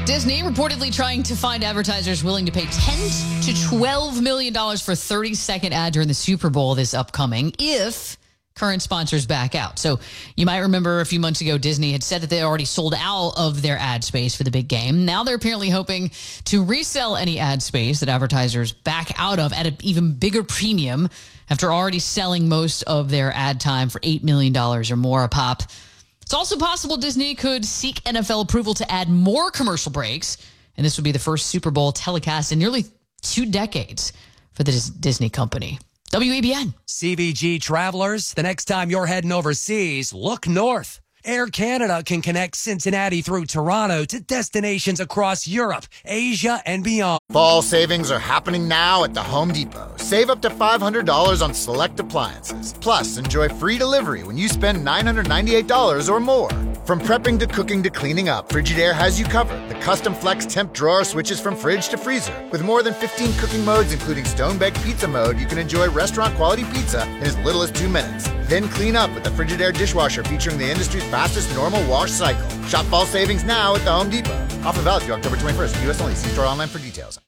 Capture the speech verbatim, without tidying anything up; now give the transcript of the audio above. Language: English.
Disney reportedly trying to find advertisers willing to pay ten to twelve million dollars for thirty second ad during the Super Bowl this upcoming if current sponsors back out. So you might remember a few months ago, Disney had said that they already sold out of their ad space for the big game. Now they're apparently hoping to resell any ad space that advertisers back out of at an even bigger premium after already selling most of their ad time for eight million dollars or more a pop. It's also possible Disney could seek N F L approval to add more commercial breaks, and this would be the first Super Bowl telecast in nearly two decades for the Disney company. W A B N. C V G travelers, the next time you're heading overseas, look north. Air Canada can connect Cincinnati through Toronto to destinations across Europe, Asia, and beyond. Fall savings are happening now at the Home Depot. Save up to five hundred dollars on select appliances. Plus, enjoy free delivery when you spend nine hundred ninety-eight dollars or more. From prepping to cooking to cleaning up, Frigidaire has you covered. The custom flex temp drawer switches from fridge to freezer. With more than fifteen cooking modes, including stone-baked pizza mode, you can enjoy restaurant-quality pizza in as little as two minutes. Then clean up with the Frigidaire dishwasher featuring the industry's fastest normal wash cycle. Shop fall savings now at the Home Depot. Offer valid through October twenty-first. U S only. See store online for details.